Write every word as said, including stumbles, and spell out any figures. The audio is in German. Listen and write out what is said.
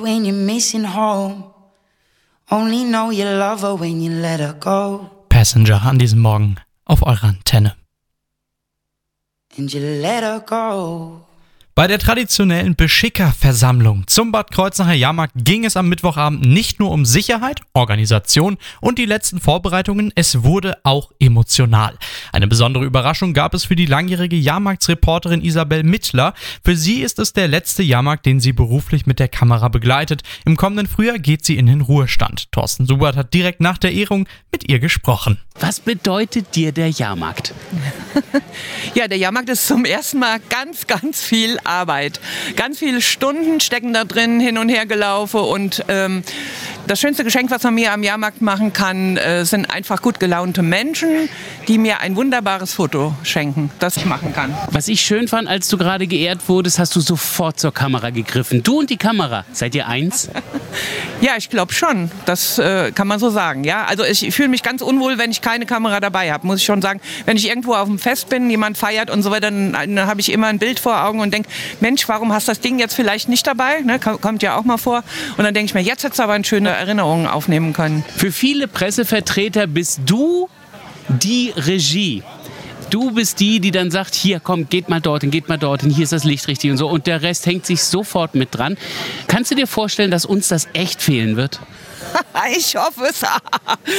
When you're missing home, only know you love her when you let her go. Passenger an diesem Morgen auf eurer Antenne. And you let her go. Bei der traditionellen Beschickerversammlung zum Bad Kreuznacher Jahrmarkt ging es am Mittwochabend nicht nur um Sicherheit, Organisation und die letzten Vorbereitungen, es wurde auch emotional. Eine besondere Überraschung gab es für die langjährige Jahrmarktsreporterin Isabel Mittler. Für sie ist es der letzte Jahrmarkt, den sie beruflich mit der Kamera begleitet. Im kommenden Frühjahr geht sie in den Ruhestand. Thorsten Subert hat direkt nach der Ehrung mit ihr gesprochen. Was bedeutet dir der Jahrmarkt? Ja, der Jahrmarkt ist zum ersten Mal ganz, ganz viel Arbeit. Ganz viele Stunden stecken da drin, hin und her gelaufen. Und ähm, das schönste Geschenk, was man mir am Jahrmarkt machen kann, äh, sind einfach gut gelaunte Menschen, die mir ein wunderbares Foto schenken, das ich machen kann. Was ich schön fand, als du gerade geehrt wurdest, hast du sofort zur Kamera gegriffen. Du und die Kamera, seid ihr eins? Ja, ich glaube schon. Das äh, kann man so sagen. Ja? Also ich, ich fühle mich ganz unwohl, wenn ich keine Kamera dabei habe, muss ich schon sagen. Wenn ich irgendwo auf dem Fest bin, jemand feiert und so weiter, dann, dann habe ich immer ein Bild vor Augen und denke, Mensch, warum hast du das Ding jetzt vielleicht nicht dabei? Ne? Kommt ja auch mal vor. Und dann denke ich mir, jetzt hättest du aber eine schöne Erinnerung aufnehmen können. Für viele Pressevertreter bist du die Regie. Du bist die, die dann sagt, hier, komm, geht mal dorthin, geht mal dorthin, hier ist das Licht richtig und so. Und der Rest hängt sich sofort mit dran. Kannst du dir vorstellen, dass uns das echt fehlen wird? Ich hoffe es.